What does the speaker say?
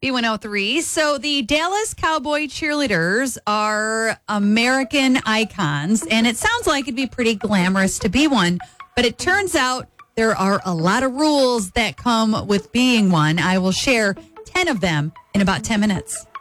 B103. So the Dallas Cowboy cheerleaders are American icons, and it sounds like it'd be pretty glamorous to be one, but it turns out there are a lot of rules that come with being one. I will share 10 of them in about 10 minutes.